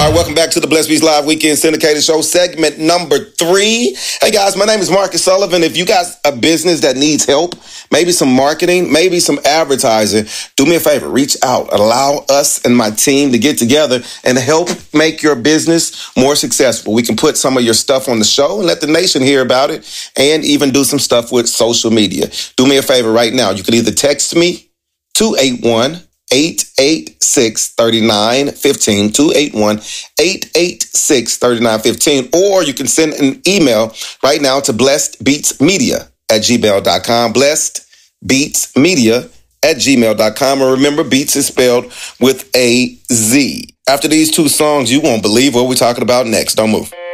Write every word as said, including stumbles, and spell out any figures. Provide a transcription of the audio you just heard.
All right, welcome back to the Blessed Beats Live Weekend Syndicated Show, segment number three. Hey guys, my name is Marcus Sullivan. If you got a business that needs help, maybe some marketing, maybe some advertising, do me a favor, reach out. Allow us and my team to get together and help make your business more successful. We can put some of your stuff on the show and let the nation hear about it, and even do some stuff with social media. Do me a favor right now. You can either text me, two eight one, eight eight six, three nine one five, two eight one, eight eight six, three nine one five, or you can send an email right now to blessedbeatsmedia at gmail dot com, blessedbeatsmedia at gmail dot com, and remember, Beats is spelled with a Z. After these two songs, you won't believe what we're talking about next. Don't move.